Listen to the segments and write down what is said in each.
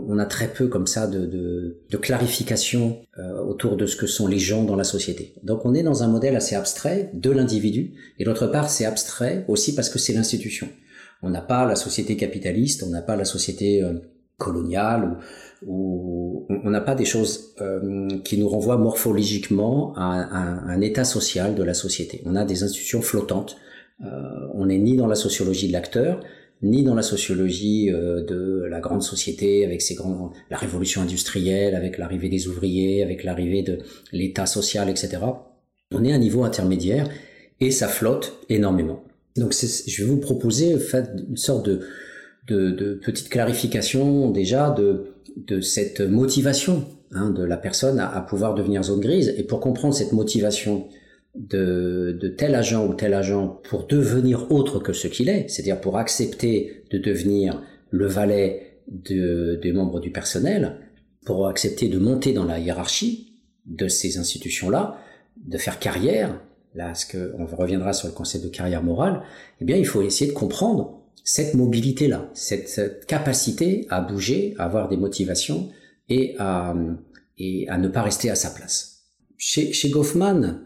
on a très peu comme ça de clarification autour de ce que sont les gens dans la société. Donc on est dans un modèle assez abstrait de l'individu, et d'autre part c'est abstrait aussi parce que c'est l'institution. On n'a pas la société capitaliste, on n'a pas la société coloniale, ou on n'a pas des choses qui nous renvoient morphologiquement à un état social de la société. On a des institutions flottantes. On n'est ni dans la sociologie de l'acteur, ni dans la sociologie de la grande société avec la révolution industrielle, avec l'arrivée des ouvriers, avec l'arrivée de l'état social, etc. On est à un niveau intermédiaire et ça flotte énormément. Donc je vais vous proposer une sorte de petite clarification déjà de cette motivation de la personne à pouvoir devenir zone grise. Et pour comprendre cette motivation de tel agent ou tel agent pour devenir autre que ce qu'il est, c'est-à-dire pour accepter de devenir le valet des membres du personnel, pour accepter de monter dans la hiérarchie de ces institutions-là, de faire carrière, là on reviendra sur le concept de carrière morale, eh bien il faut essayer de comprendre cette mobilité-là, cette capacité à bouger, à avoir des motivations et à ne pas rester à sa place. Chez Goffman,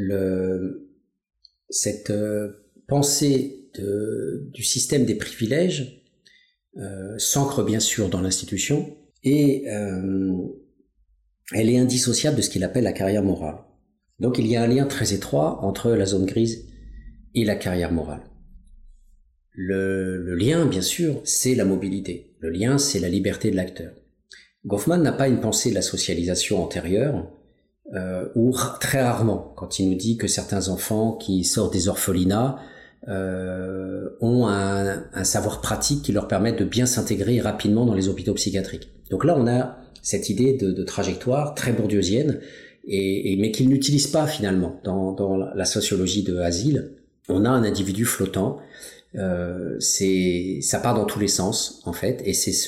cette pensée du système des privilèges s'ancre bien sûr dans l'institution et elle est indissociable de ce qu'il appelle la carrière morale. Donc il y a un lien très étroit entre la zone grise et la carrière morale. Le lien, bien sûr, c'est la mobilité. Le lien, c'est la liberté de l'acteur. Goffman n'a pas une pensée de la socialisation antérieure, ou très rarement, quand il nous dit que certains enfants qui sortent des orphelinats ont un savoir pratique qui leur permet de bien s'intégrer rapidement dans les hôpitaux psychiatriques. Donc là, on a cette idée de trajectoire très bourdieusienne, mais qu'il n'utilise pas finalement dans la sociologie de Asile. On a un individu flottant. Ça part dans tous les sens en fait, et c'est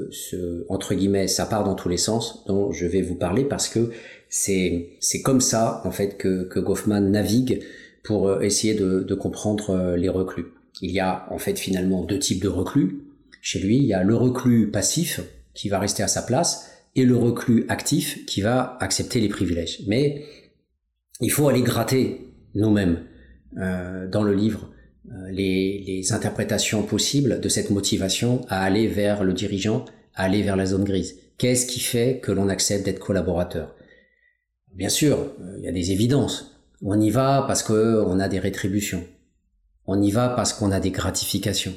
entre guillemets ça part dans tous les sens dont je vais vous parler, parce que c'est comme ça en fait que Goffman navigue pour essayer de comprendre les reclus. Il y a en fait finalement deux types de reclus chez lui. Il y a le reclus passif qui va rester à sa place et le reclus actif qui va accepter les privilèges. Mais il faut aller gratter nous-mêmes dans le livre les interprétations possibles de cette motivation à aller vers le dirigeant, à aller vers la zone grise. Qu'est-ce qui fait que l'on accepte d'être collaborateur? Bien sûr, il y a des évidences. On y va parce qu'on a des rétributions. On y va parce qu'on a des gratifications.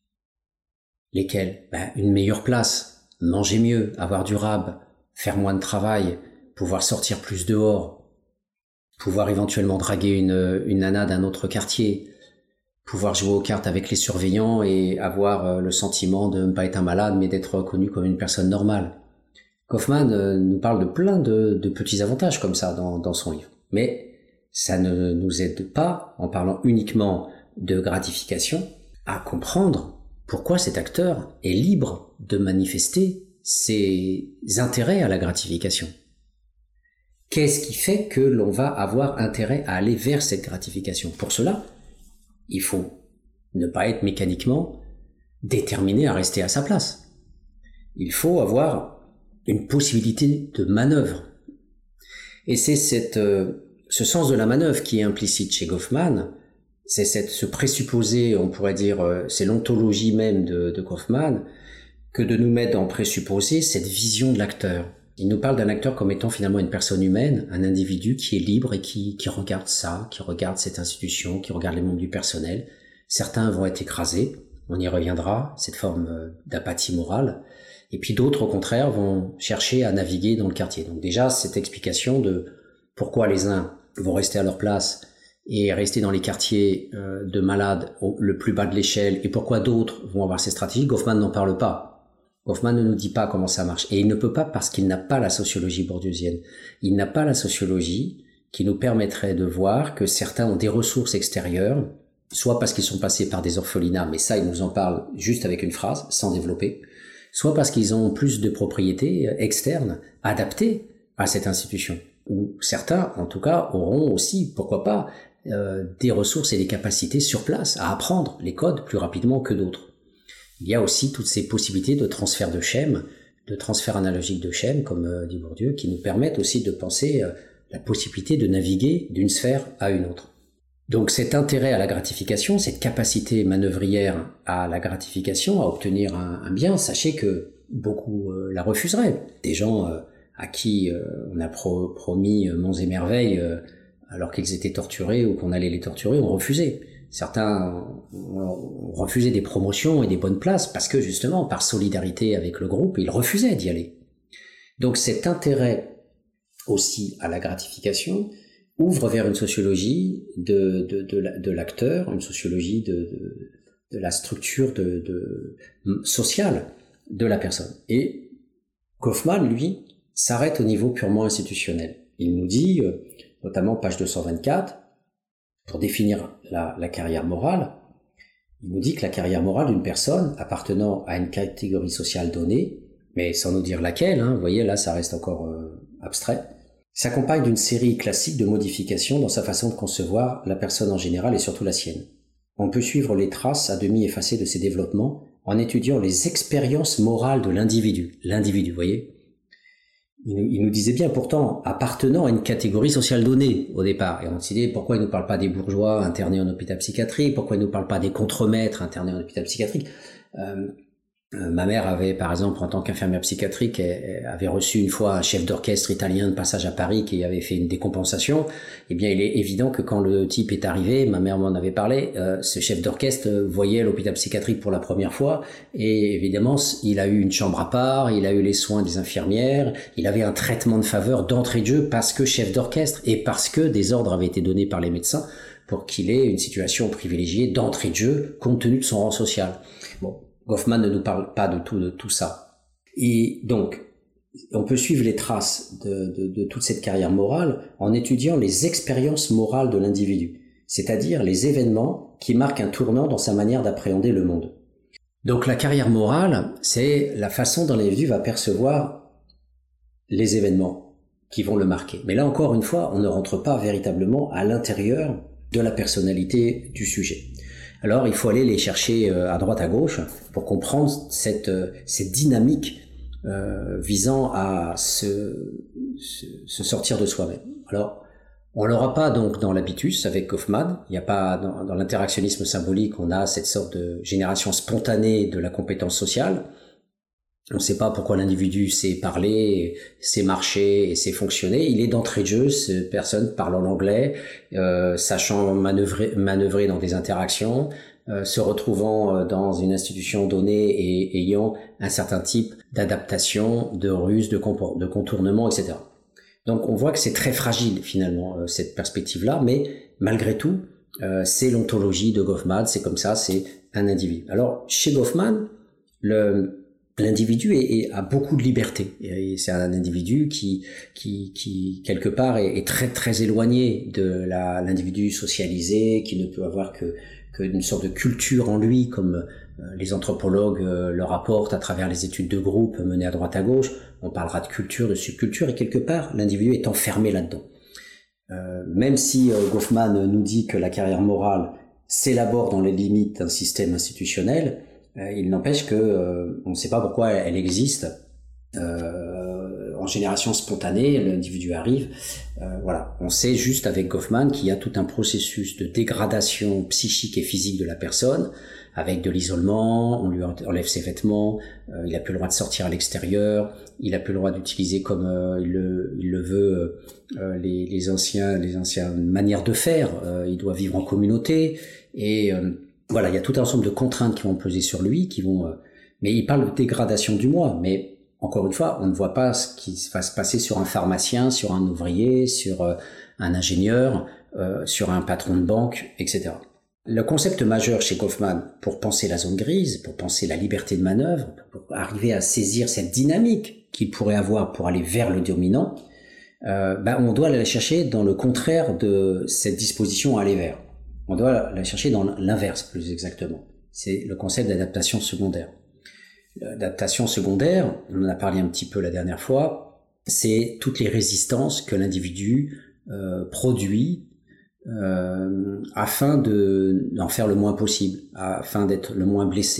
Lesquelles? Une meilleure place, manger mieux, avoir du rab, faire moins de travail, pouvoir sortir plus dehors, pouvoir éventuellement draguer une nana d'un autre quartier, pouvoir jouer aux cartes avec les surveillants et avoir le sentiment de ne pas être un malade mais d'être reconnu comme une personne normale. Goffman nous parle de plein de petits avantages comme ça dans son livre. Mais ça ne nous aide pas, en parlant uniquement de gratification, à comprendre pourquoi cet acteur est libre de manifester ses intérêts à la gratification. Qu'est-ce qui fait que l'on va avoir intérêt à aller vers cette gratification? Pour cela, il faut ne pas être mécaniquement déterminé à rester à sa place. Il faut avoir une possibilité de manœuvre. Et c'est ce sens de la manœuvre qui est implicite chez Goffman. C'est ce présupposé, on pourrait dire, c'est l'ontologie même de Goffman, que de nous mettre en présupposé cette vision de l'acteur. Il nous parle d'un acteur comme étant finalement une personne humaine, un individu qui est libre et qui regarde ça, qui regarde cette institution, qui regarde les membres du personnel. Certains vont être écrasés, on y reviendra, cette forme d'apathie morale. Et puis d'autres, au contraire, vont chercher à naviguer dans le quartier. Donc déjà, cette explication de pourquoi les uns vont rester à leur place et rester dans les quartiers de malades le plus bas de l'échelle, et pourquoi d'autres vont avoir ces stratégies, Goffman n'en parle pas. Goffman ne nous dit pas comment ça marche. Et il ne peut pas parce qu'il n'a pas la sociologie bourdieusienne. Il n'a pas la sociologie qui nous permettrait de voir que certains ont des ressources extérieures, soit parce qu'ils sont passés par des orphelinats, mais ça il nous en parle juste avec une phrase, sans développer, soit parce qu'ils ont plus de propriétés externes adaptées à cette institution. Ou certains, en tout cas, auront aussi, pourquoi pas, des ressources et des capacités sur place à apprendre les codes plus rapidement que d'autres. Il y a aussi toutes ces possibilités de transfert de schèmes de transfert analogique de schèmes, comme dit Bourdieu, qui nous permettent aussi de penser la possibilité de naviguer d'une sphère à une autre. Donc cet intérêt à la gratification, cette capacité manœuvrière à la gratification, à obtenir un bien, sachez que beaucoup la refuseraient. Des gens à qui on a promis monts et merveilles alors qu'ils étaient torturés ou qu'on allait les torturer, ont refusé. Certains ont refusé des promotions et des bonnes places parce que justement, par solidarité avec le groupe, ils refusaient d'y aller. Donc cet intérêt aussi à la gratification ouvre vers une sociologie de l'acteur, une sociologie de la structure sociale de la personne. Et Goffman, lui, s'arrête au niveau purement institutionnel. Il nous dit, notamment page 224, pour définir la carrière morale, il nous dit que la carrière morale d'une personne appartenant à une catégorie sociale donnée, mais sans nous dire laquelle, vous voyez, là ça reste encore abstrait, s'accompagne d'une série classique de modifications dans sa façon de concevoir la personne en général et surtout la sienne. On peut suivre les traces à demi effacées de ces développements en étudiant les expériences morales de l'individu. L'individu, vous voyez ? Il nous disait bien pourtant appartenant à une catégorie sociale donnée au départ. Et on se disait pourquoi il ne nous parle pas des bourgeois internés en hôpital psychiatrique, pourquoi il ne nous parle pas des contremaîtres internés en hôpital psychiatrique. Ma mère avait, par exemple, en tant qu'infirmière psychiatrique, avait reçu une fois un chef d'orchestre italien de passage à Paris qui avait fait une décompensation. Eh bien, il est évident que quand le type est arrivé, ma mère m'en avait parlé, ce chef d'orchestre voyait l'hôpital psychiatrique pour la première fois et évidemment, il a eu une chambre à part, il a eu les soins des infirmières, il avait un traitement de faveur d'entrée de jeu parce que chef d'orchestre et parce que des ordres avaient été donnés par les médecins pour qu'il ait une situation privilégiée d'entrée de jeu compte tenu de son rang social. Bon. Goffman ne nous parle pas de tout ça. Et donc, on peut suivre les traces de toute cette carrière morale en étudiant les expériences morales de l'individu, c'est-à-dire les événements qui marquent un tournant dans sa manière d'appréhender le monde. Donc la carrière morale, c'est la façon dont l'individu va percevoir les événements qui vont le marquer. Mais là encore une fois, on ne rentre pas véritablement à l'intérieur de la personnalité du sujet. Alors, il faut aller les chercher à droite, à gauche, pour comprendre cette dynamique visant à se sortir de soi-même. Alors, on l'aura pas donc dans l'habitus avec Goffman. Il n'y a pas dans l'interactionnisme symbolique, on a cette sorte de génération spontanée de la compétence sociale. On ne sait pas pourquoi l'individu sait parler, sait marcher et sait fonctionner. Il est d'entrée de jeu, cette personne parlant l'anglais, sachant manœuvrer dans des interactions, se retrouvant dans une institution donnée et ayant un certain type d'adaptation, de ruse, de contournement, etc. Donc on voit que c'est très fragile finalement cette perspective-là, mais malgré tout, c'est l'ontologie de Goffman, c'est comme ça, c'est un individu. Alors chez Goffman, l'individu a beaucoup de liberté. Et c'est un individu qui quelque part est très très éloigné de l'individu socialisé, qui ne peut avoir que une sorte de culture en lui, comme les anthropologues le rapportent à travers les études de groupe menées à droite à gauche. On parlera de culture, de subculture, et quelque part l'individu est enfermé là-dedans. Même si Goffman nous dit que la carrière morale s'élabore dans les limites d'un système institutionnel, il n'empêche que on ne sait pas pourquoi elle existe. En génération spontanée, l'individu arrive. Voilà, on sait juste avec Goffman qu'il y a tout un processus de dégradation psychique et physique de la personne, avec de l'isolement, on lui enlève ses vêtements, il n'a plus le droit de sortir à l'extérieur, il n'a plus le droit d'utiliser comme il le veut les anciennes manières de faire. Il doit vivre en communauté et voilà, il y a tout un ensemble de contraintes qui vont peser sur lui, mais il parle de dégradation du moi, mais encore une fois, on ne voit pas ce qui va se passer sur un pharmacien, sur un ouvrier, sur un ingénieur, sur un patron de banque, etc. Le concept majeur chez Goffman, pour penser la zone grise, pour penser la liberté de manœuvre, pour arriver à saisir cette dynamique qu'il pourrait avoir pour aller vers le dominant, on doit la chercher dans le contraire de cette disposition à aller vers. On doit la chercher dans l'inverse, plus exactement. C'est le concept d'adaptation secondaire. L'adaptation secondaire, on en a parlé un petit peu la dernière fois, c'est toutes les résistances que l'individu produit afin d'en faire le moins possible, afin d'être le moins blessé,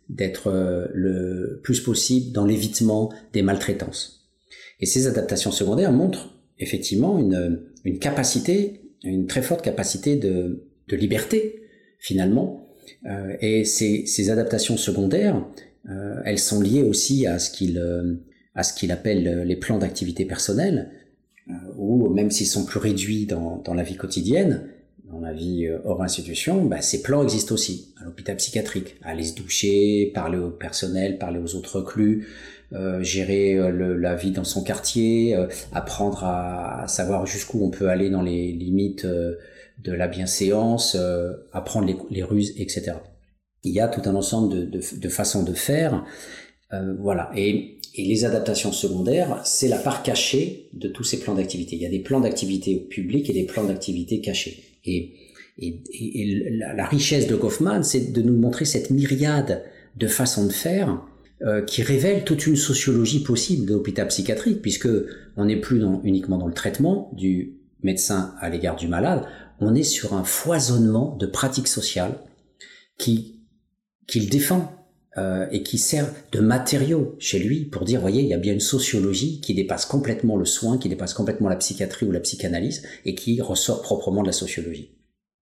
d'être le plus possible dans l'évitement des maltraitances. Et ces adaptations secondaires montrent effectivement une capacité, une très forte capacité de liberté finalement. Et ces adaptations secondaires, elles sont liées aussi à ce qu'il appelle les plans d'activité personnelle, où même s'ils sont plus réduits dans la vie quotidienne, dans la vie hors institution, ces plans existent aussi à l'hôpital psychiatrique. Aller se doucher, parler au personnel, parler aux autres reclus, gérer la vie dans son quartier, apprendre à savoir jusqu'où on peut aller dans les limites de la bienséance, apprendre les ruses, etc. Il y a tout un ensemble de façons de faire, voilà. Et les adaptations secondaires, c'est la part cachée de tous ces plans d'activité. Il y a des plans d'activité publics et des plans d'activité cachés. Et la richesse de Goffman, c'est de nous montrer cette myriade de façons de faire qui révèle toute une sociologie possible de l'hôpital psychiatrique, puisque on n'est plus uniquement dans le traitement du médecin à l'égard du malade, on est sur un foisonnement de pratiques sociales qu'il défend et qui sert de matériau chez lui pour dire, voyez, il y a bien une sociologie qui dépasse complètement le soin, qui dépasse complètement la psychiatrie ou la psychanalyse et qui ressort proprement de la sociologie.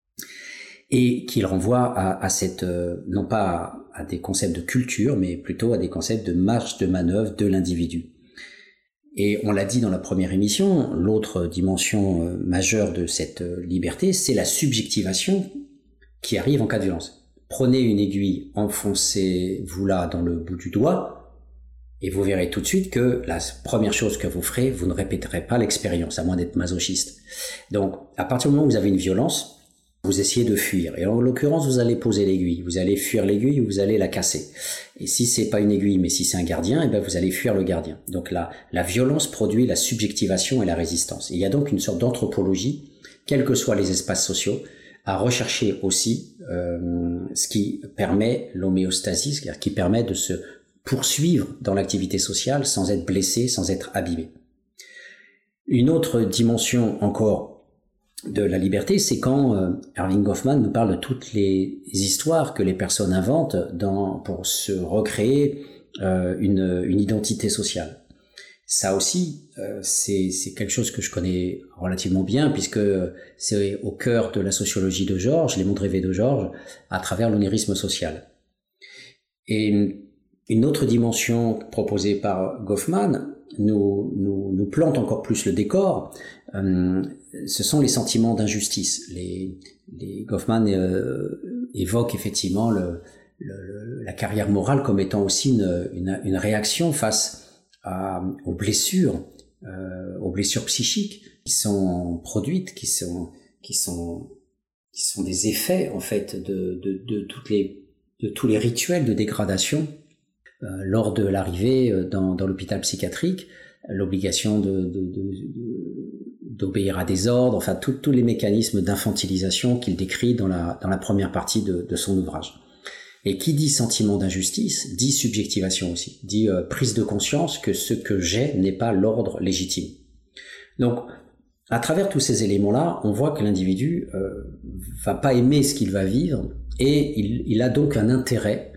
Et qu'il renvoie à cette, non pas à des concepts de culture, mais plutôt à des concepts de marge de manœuvre de l'individu. Et on l'a dit dans la première émission, l'autre dimension majeure de cette liberté, c'est la subjectivation qui arrive en cas de violence. Prenez une aiguille, enfoncez-vous-la dans le bout du doigt, et vous verrez tout de suite que la première chose que vous ferez, vous ne répéterez pas l'expérience, à moins d'être masochiste. Donc, à partir du moment où vous avez une violence, vous essayez de fuir. Et en l'occurrence, vous allez poser l'aiguille. Vous allez fuir l'aiguille ou vous allez la casser. Et si c'est pas une aiguille, mais si c'est un gardien, vous allez fuir le gardien. Donc la violence produit la subjectivation et la résistance. Et il y a donc une sorte d'anthropologie, quels que soient les espaces sociaux, à rechercher aussi ce qui permet l'homéostasie, c'est-à-dire qui permet de se poursuivre dans l'activité sociale sans être blessé, sans être abîmé. Une autre dimension encore de la liberté, c'est quand Erving Goffman nous parle de toutes les histoires que les personnes inventent pour se recréer une identité sociale. Ça aussi, c'est quelque chose que je connais relativement bien, puisque c'est au cœur de la sociologie de George, les mondes rêvés de George, à travers l'onérisme social. Et une autre dimension proposée par Goffman nous plante encore plus le décor. Ce sont les sentiments d'injustice. Goffman évoque effectivement la carrière morale comme étant aussi une réaction face aux blessures psychiques qui sont produites, qui sont des effets en fait de tous les rituels de dégradation lors de l'arrivée dans l'hôpital psychiatrique, l'obligation d'obéir à des ordres, enfin tous les mécanismes d'infantilisation qu'il décrit dans la première partie de son ouvrage. Et qui dit sentiment d'injustice, dit subjectivation aussi, dit prise de conscience que ce que j'ai n'est pas l'ordre légitime. Donc, à travers tous ces éléments-là, on voit que l'individu va pas aimer ce qu'il va vivre, et il a donc un intérêt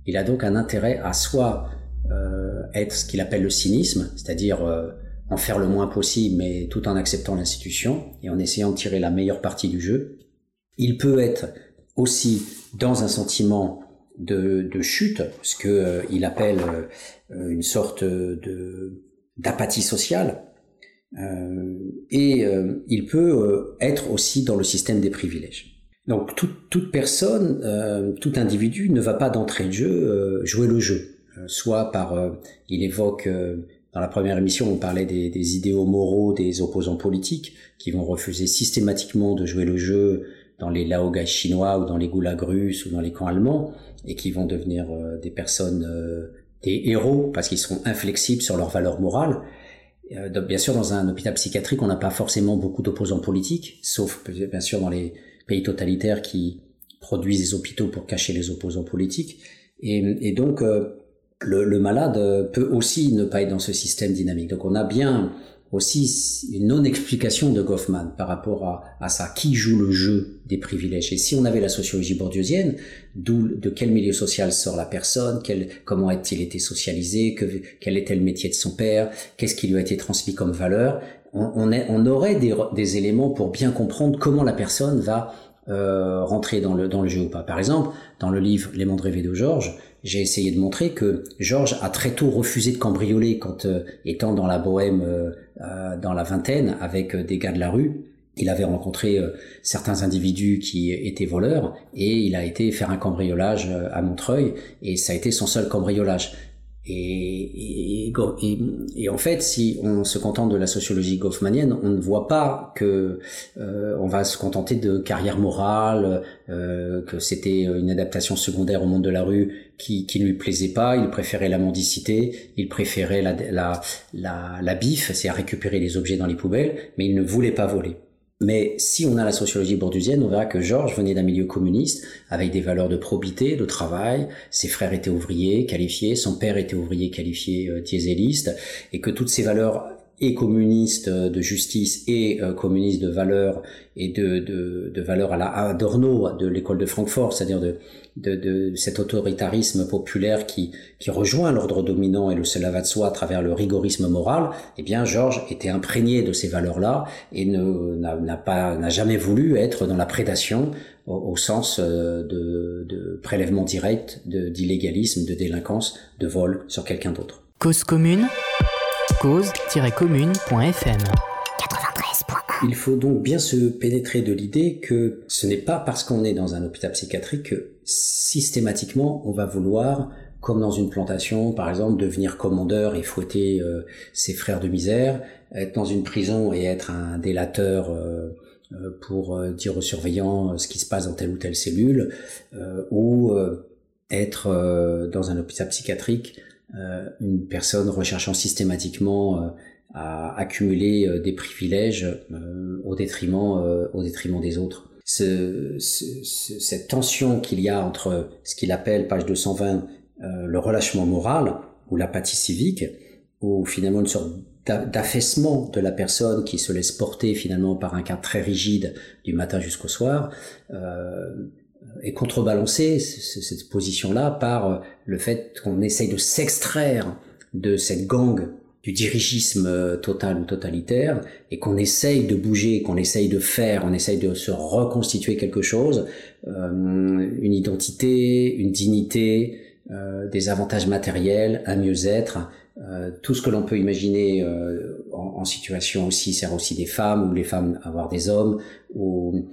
à soit être ce qu'il appelle le cynisme, c'est-à-dire en faire le moins possible, mais tout en acceptant l'institution et en essayant de tirer la meilleure partie du jeu. Il peut être aussi dans un sentiment de chute, ce que il appelle une sorte d'apathie sociale, et il peut être aussi dans le système des privilèges. Donc toute personne, tout individu ne va pas d'entrée de jeu jouer le jeu, soit par il évoque dans la première émission on parlait des idéaux moraux des opposants politiques qui vont refuser systématiquement de jouer le jeu dans les laogai chinois ou dans les goulags russes ou dans les camps allemands, et qui vont devenir des personnes, des héros, parce qu'ils seront inflexibles sur leurs valeurs morales. Donc, bien sûr, dans un hôpital psychiatrique, on n'a pas forcément beaucoup d'opposants politiques, sauf bien sûr dans les pays totalitaires qui produisent des hôpitaux pour cacher les opposants politiques. Et donc, le malade peut aussi ne pas être dans ce système dynamique. Donc, on a bien aussi une non-explication de Goffman par rapport à ça. Qui joue le jeu des privilèges? Et si on avait la sociologie bourdieusienne, de quel milieu social sort la personne, comment a-t-il été socialisé, quel était le métier de son père, qu'est-ce qui lui a été transmis comme valeur, on aurait des éléments pour bien comprendre comment la personne va rentrer dans le jeu ou pas. Par exemple, dans le livre Les mondes rêvés de Georges, j'ai essayé de montrer que Georges a très tôt refusé de cambrioler quand, étant dans la bohème dans la vingtaine, avec des gars de la rue, il avait rencontré certains individus qui étaient voleurs et il a été faire un cambriolage à Montreuil et ça a été son seul cambriolage. Et en fait, si on se contente de la sociologie goffmanienne, on ne voit pas que on va se contenter de carrière morale, que c'était une adaptation secondaire au monde de la rue qui ne lui plaisait pas. Il préférait la mendicité, il préférait la bif, c'est à récupérer les objets dans les poubelles, mais il ne voulait pas voler. Mais si on a la sociologie bourdieusienne, on verra que Georges venait d'un milieu communiste avec des valeurs de probité, de travail. Ses frères étaient ouvriers qualifiés, son père était ouvrier qualifié dieseliste, et que toutes ces valeurs et communistes de justice et communistes de valeurs et de valeurs à la Adorno de l'école de Francfort, c'est-à-dire de cet autoritarisme populaire qui rejoint l'ordre dominant et cela va de soi à travers le rigorisme moral. Eh bien, Georges était imprégné de ces valeurs-là et n'a jamais voulu être dans la prédation au sens de prélèvement direct, d'illégalisme, de délinquance, de vol sur quelqu'un d'autre. Cause commune, cause-commune.fm. Il faut donc bien se pénétrer de l'idée que ce n'est pas parce qu'on est dans un hôpital psychiatrique que systématiquement on va vouloir, comme dans une plantation par exemple, devenir commandeur et fouetter ses frères de misère, être dans une prison et être un délateur pour dire aux surveillants ce qui se passe dans telle ou telle cellule, ou être dans un hôpital psychiatrique une personne recherchant systématiquement à accumuler des privilèges au détriment des autres. Cette tension qu'il y a entre ce qu'il appelle, page 220, le relâchement moral ou l'apathie civique, ou finalement une sorte d'affaissement de la personne qui se laisse porter finalement par un cadre très rigide du matin jusqu'au soir, est contrebalancée, cette position-là, par le fait qu'on essaye de s'extraire de cette gangue du dirigisme total ou totalitaire, et qu'on essaye de bouger, qu'on essaye de faire, on essaye de se reconstituer quelque chose, une identité, une dignité, des avantages matériels, un mieux-être, tout ce que l'on peut imaginer en situation aussi, sert aussi des femmes, ou les femmes avoir des hommes, ou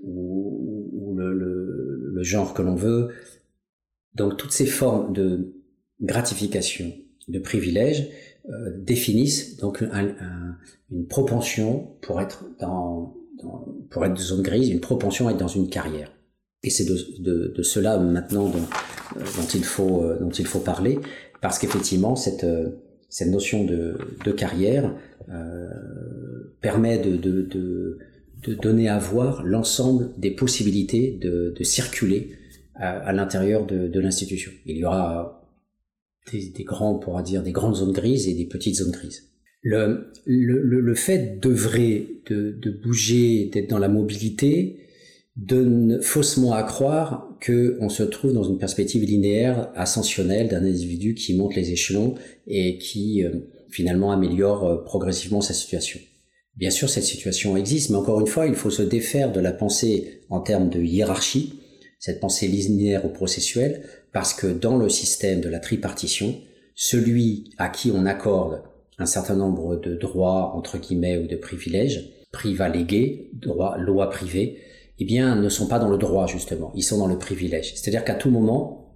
le genre que l'on veut. Donc toutes ces formes de gratification, de privilèges, définissent donc une propension pour être pour être de zone grise, une propension à être dans une carrière. Et c'est de cela maintenant dont il faut parler, parce qu'effectivement cette notion de carrière permet de donner à voir l'ensemble des possibilités de circuler à l'intérieur de l'institution. Il y aura des grandes zones grises et des petites zones grises. Le fait d'œuvrer, de bouger, d'être dans la mobilité, donne faussement à croire qu'on se trouve dans une perspective linéaire, ascensionnelle d'un individu qui monte les échelons et qui finalement améliore progressivement sa situation. Bien sûr, cette situation existe, mais encore une fois, il faut se défaire de la pensée en termes de hiérarchie, cette pensée linéaire ou processuelle, parce que dans le système de la tripartition, celui à qui on accorde un certain nombre de droits, entre guillemets, ou de privilèges, priva légués, loi privée, eh bien, ne sont pas dans le droit, justement. Ils sont dans le privilège. C'est-à-dire qu'à tout moment,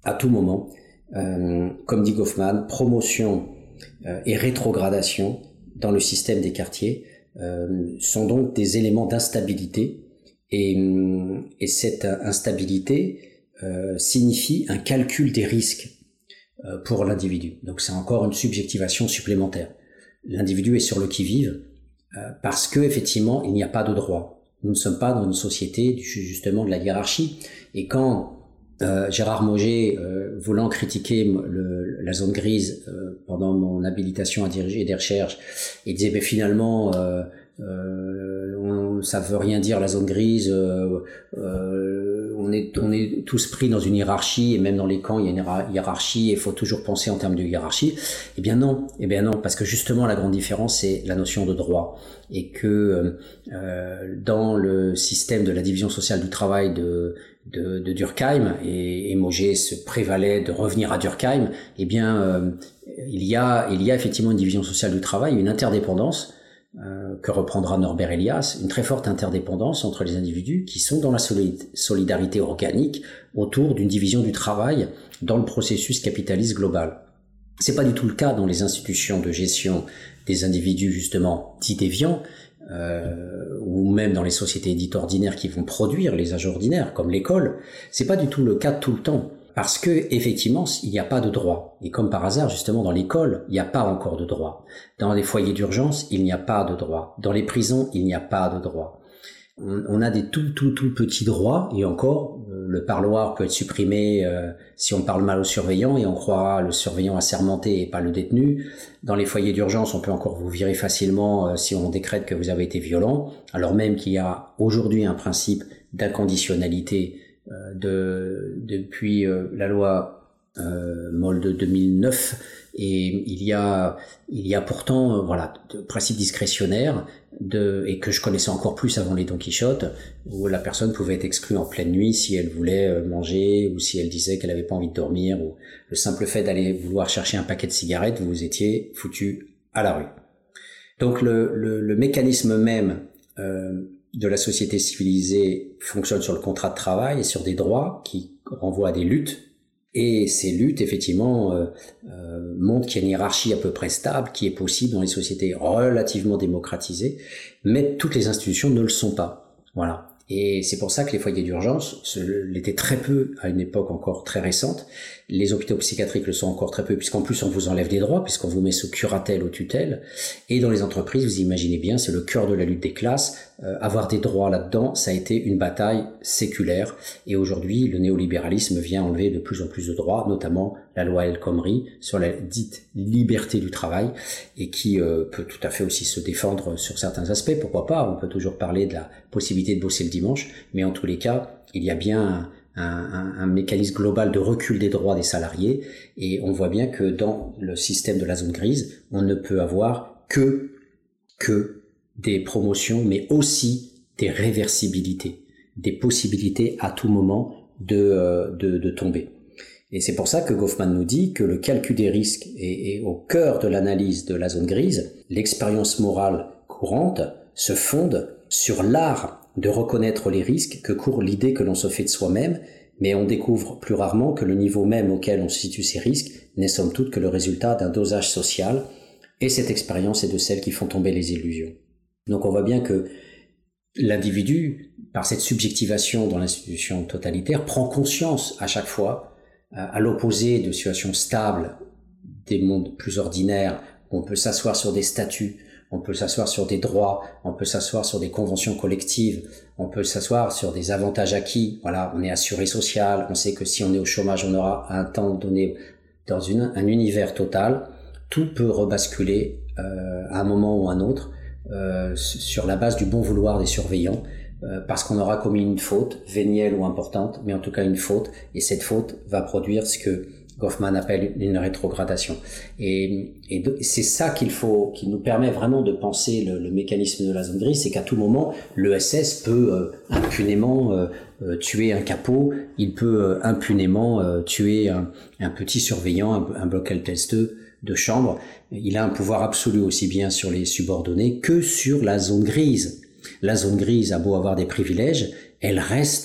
comme dit Goffman, promotion et rétrogradation dans le système des quartiers sont donc des éléments d'instabilité, et cette instabilité signifie un calcul des risques pour l'individu. Donc c'est encore une subjectivation supplémentaire. L'individu est sur le qui-vive parce que effectivement il n'y a pas de droit. Nous ne sommes pas dans une société justement de la hiérarchie, et quand Gérard Mauger, voulant critiquer la zone grise pendant mon habilitation à diriger des recherches, il disait mais finalement ça veut rien dire la zone grise, on est tous pris dans une hiérarchie, et même dans les camps il y a une hiérarchie et il faut toujours penser en termes de hiérarchie. Eh bien non, parce que justement la grande différence c'est la notion de droit, et que dans le système de la division sociale du travail de Durkheim, et Mauger se prévalait de revenir à Durkheim, eh bien il y a effectivement une division sociale du travail, une interdépendance que reprendra Norbert Elias, une très forte interdépendance entre les individus qui sont dans la solidarité organique autour d'une division du travail dans le processus capitaliste global. C'est pas du tout le cas dans les institutions de gestion des individus justement dits déviants, ou même dans les sociétés dites ordinaires qui vont produire les âges ordinaires, comme l'école. C'est pas du tout le cas tout le temps, parce que effectivement il n'y a pas de droit, et comme par hasard justement dans l'école il n'y a pas encore de droit, dans les foyers d'urgence il n'y a pas de droit, dans les prisons il n'y a pas de droit. On a des tout petits droits, et encore le parloir peut être supprimé si on parle mal au surveillant, et on croira le surveillant assermenté et pas le détenu. Dans les foyers d'urgence on peut encore vous virer facilement si on décrète que vous avez été violent, alors même qu'il y a aujourd'hui un principe d'inconditionnalité depuis la loi Moll de 2009, et il y a pourtant de principes discrétionnaires et que je connaissais encore plus avant les Don Quichotte, où la personne pouvait être exclue en pleine nuit si elle voulait manger, ou si elle disait qu'elle avait pas envie de dormir, ou le simple fait d'aller vouloir chercher un paquet de cigarettes, vous étiez foutu à la rue. Donc le mécanisme même de la société civilisée fonctionne sur le contrat de travail et sur des droits qui renvoient à des luttes. Et ces luttes, effectivement, montrent qu'il y a une hiérarchie à peu près stable qui est possible dans les sociétés relativement démocratisées, mais toutes les institutions ne le sont pas. Voilà. Et c'est pour ça que les foyers d'urgence l'étaient très peu à une époque encore très récente. Les hôpitaux psychiatriques le sont encore très peu, puisqu'en plus on vous enlève des droits, puisqu'on vous met sous curatelle ou tutelle. Et dans les entreprises, vous imaginez bien, c'est le cœur de la lutte des classes. Avoir des droits là-dedans, ça a été une bataille séculaire. Et aujourd'hui, le néolibéralisme vient enlever de plus en plus de droits, notamment la loi El Khomri sur la dite liberté du travail, et qui peut tout à fait aussi se défendre sur certains aspects. Pourquoi pas? On peut toujours parler de la possibilité de bosser le dimanche, mais en tous les cas, il y a bien un mécanisme global de recul des droits des salariés, et on voit bien que dans le système de la zone grise, on ne peut avoir que des promotions, mais aussi des réversibilités, des possibilités à tout moment de tomber. Et c'est pour ça que Goffman nous dit que le calcul des risques est au cœur de l'analyse de la zone grise. L'expérience morale courante se fonde sur l'art de reconnaître les risques que court l'idée que l'on se fait de soi-même, mais on découvre plus rarement que le niveau même auquel on situe ces risques n'est somme toute que le résultat d'un dosage social, et cette expérience est de celles qui font tomber les illusions. Donc on voit bien que l'individu, par cette subjectivation dans l'institution totalitaire, prend conscience à chaque fois, à l'opposé de situations stables, des mondes plus ordinaires, où on peut s'asseoir sur des statuts, on peut s'asseoir sur des droits, on peut s'asseoir sur des conventions collectives, on peut s'asseoir sur des avantages acquis. Voilà, on est assuré social, on sait que si on est au chômage, on aura à un temps donné dans un univers total. Tout peut rebasculer à un moment ou à un autre sur la base du bon vouloir des surveillants, parce qu'on aura commis une faute, vénielle ou importante, mais en tout cas une faute, et cette faute va produire ce que Goffman appelle une rétrogradation. Et c'est ça qui nous permet vraiment de penser le mécanisme de la zone grise, c'est qu'à tout moment, l'ESS peut impunément tuer un capot, il peut impunément tuer un petit surveillant, un bloc testeux de chambre. Il a un pouvoir absolu aussi bien sur les subordonnés que sur la zone grise. La zone grise a beau avoir des privilèges, elle reste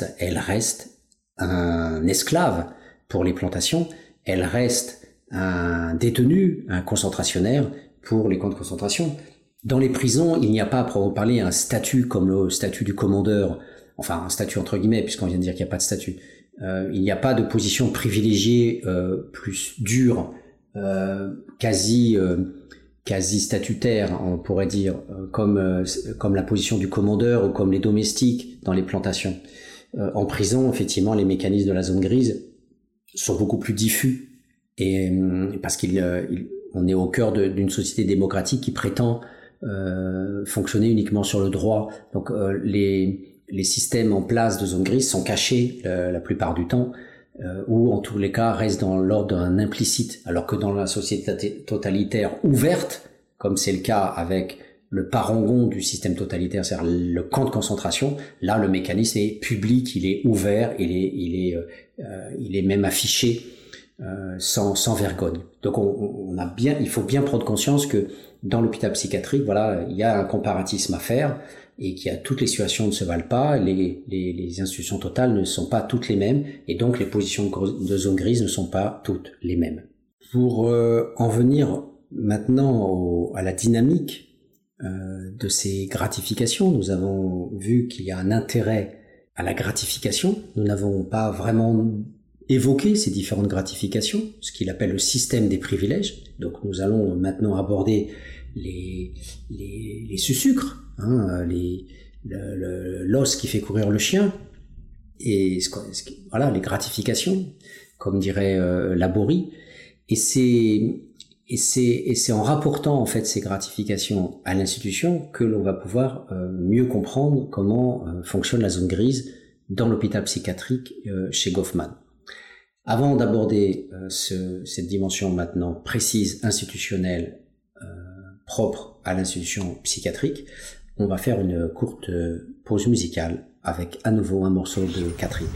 un esclave pour les plantations, elle reste un détenu, un concentrationnaire pour les camps de concentration. Dans les prisons, il n'y a pas, à proprement parler, un statut comme le statut du commandeur, enfin un statut entre guillemets, puisqu'on vient de dire qu'il n'y a pas de statut. Il n'y a pas de position privilégiée plus dure, quasi statutaire, on pourrait dire, comme la position du commandeur ou comme les domestiques dans les plantations. En prison, effectivement, les mécanismes de la zone grise sont beaucoup plus diffus, et parce on est au cœur d'une société démocratique qui prétend fonctionner uniquement sur le droit. Donc les systèmes en place de zone grise sont cachés la plupart du temps, ou en tous les cas restent dans l'ordre d'un implicite, alors que dans la société totalitaire ouverte, comme c'est le cas avec le parangon du système totalitaire, c'est-à-dire le camp de concentration, là le mécanisme est public, il est ouvert, il est même affiché sans vergogne. Donc il faut bien prendre conscience que dans l'hôpital psychiatrique, voilà, il y a un comparatisme à faire, et qu'il y a toutes les situations ne se valent pas, les institutions totales ne sont pas toutes les mêmes, et donc les positions de zone grise ne sont pas toutes les mêmes. Pour en venir maintenant à la dynamique de ces gratifications, nous avons vu qu'il y a un intérêt à la gratification. Nous n'avons pas vraiment évoqué ces différentes gratifications, ce qu'il appelle le système des privilèges. Donc nous allons maintenant aborder les sucres, l'os qui fait courir le chien, et voilà, les gratifications, comme dirait Laborie. Et c'est en rapportant en fait ces gratifications à l'institution que l'on va pouvoir mieux comprendre comment fonctionne la zone grise dans l'hôpital psychiatrique chez Goffman. Avant d'aborder cette dimension maintenant précise, institutionnelle, propre à l'institution psychiatrique, on va faire une courte pause musicale avec à nouveau un morceau de Catherine.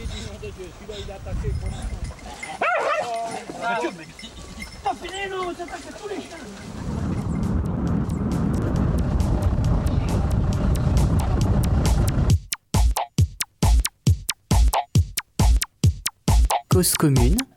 Cause commune